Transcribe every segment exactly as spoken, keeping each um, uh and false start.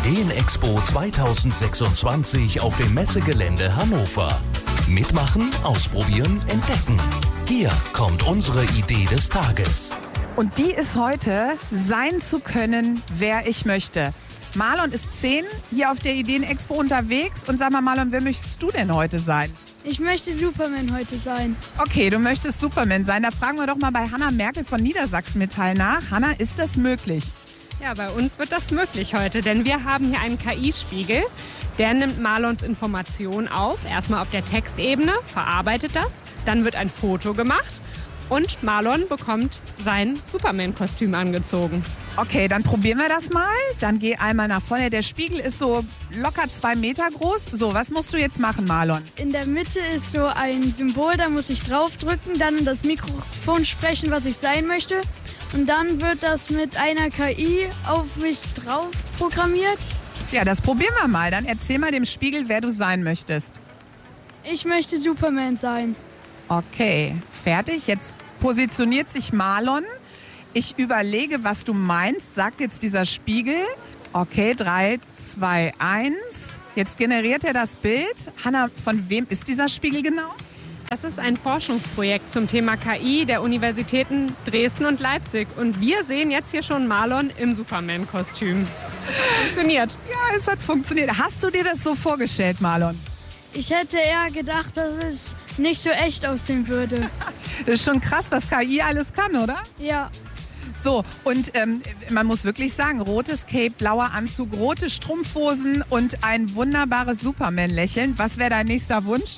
Ideenexpo zweitausendsechsundzwanzig auf dem Messegelände Hannover. Mitmachen, ausprobieren, entdecken. Hier kommt unsere Idee des Tages. Und die ist heute, sein zu können, wer ich möchte. Marlon ist zehn, hier auf der Ideenexpo unterwegs. Und sag mal, Marlon, wer möchtest du denn heute sein? Ich möchte Superman heute sein. Okay, du möchtest Superman sein. Da fragen wir doch mal bei Hanna Merkel von Niedersachsen-Metall nach. Hanna, ist das möglich? Ja, bei uns wird das möglich heute, denn wir haben hier einen K I-Spiegel. Der nimmt Marlons Informationen auf, erstmal auf der Textebene, verarbeitet das, dann wird ein Foto gemacht und Marlon bekommt sein Superman-Kostüm angezogen. Okay, dann probieren wir das mal. Dann geh einmal nach vorne. Der Spiegel ist so locker zwei Meter groß. So, was musst du jetzt machen, Marlon? In der Mitte ist so ein Symbol, da muss ich draufdrücken, dann in das Mikrofon sprechen, was ich sein möchte. Und dann wird das mit einer K I auf mich drauf programmiert. Ja, das probieren wir mal. Dann erzähl mal dem Spiegel, wer du sein möchtest. Ich möchte Superman sein. Okay, fertig. Jetzt positioniert sich Marlon. Ich überlege, was du meinst, sagt jetzt dieser Spiegel. Okay, drei, zwei, eins. Jetzt generiert er das Bild. Hanna, von wem ist dieser Spiegel genau? Das ist ein Forschungsprojekt zum Thema K I der Universitäten Dresden und Leipzig. Und wir sehen jetzt hier schon Marlon im Superman-Kostüm. Das hat funktioniert. Ja, es hat funktioniert. Hast du dir das so vorgestellt, Marlon? Ich hätte eher gedacht, dass es nicht so echt aussehen würde. Das ist schon krass, was K I alles kann, oder? Ja. So, und ähm, man muss wirklich sagen, rotes Cape, blauer Anzug, rote Strumpfhosen und ein wunderbares Superman-Lächeln. Was wäre dein nächster Wunsch?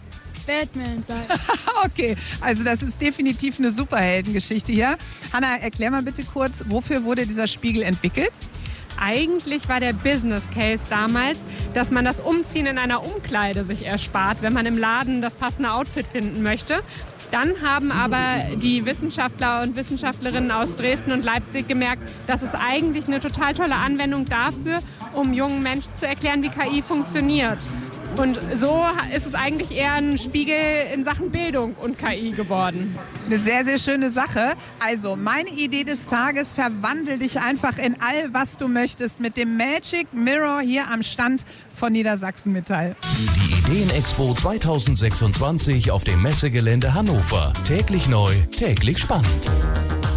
Batman sein. Okay, also das ist definitiv eine Superheldengeschichte hier. Hanna, erklär mal bitte kurz, wofür wurde dieser Spiegel entwickelt? Eigentlich war der Business Case damals, dass man das Umziehen in einer Umkleide sich erspart, wenn man im Laden das passende Outfit finden möchte. Dann haben aber die Wissenschaftler und Wissenschaftlerinnen aus Dresden und Leipzig gemerkt, dass es eigentlich eine total tolle Anwendung dafür, um jungen Menschen zu erklären, wie K I funktioniert. Und so ist es eigentlich eher ein Spiegel in Sachen Bildung und K I geworden. Eine sehr, sehr schöne Sache. Also, meine Idee des Tages, verwandel dich einfach in all, was du möchtest mit dem Magic Mirror hier am Stand von Niedersachsen-Metall. Die Ideenexpo zweitausendsechsundzwanzig auf dem Messegelände Hannover. Täglich neu, täglich spannend.